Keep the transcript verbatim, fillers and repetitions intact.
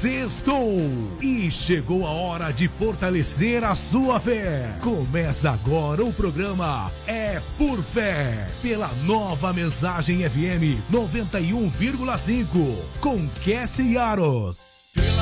Sextou e chegou a hora de fortalecer a sua fé. Começa agora o programa É por Fé, pela Nova Mensagem F M noventa e um vírgula cinco, com Cassie Yaros.